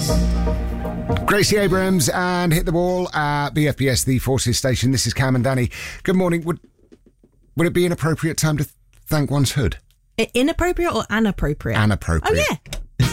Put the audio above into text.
Gracie Abrams and Hit the Wall at BFBS, the Forces station. This is Cam and Danny. Good morning. Would it be an appropriate time to thank one's hood? Inappropriate or inappropriate? Inappropriate. Oh, yeah.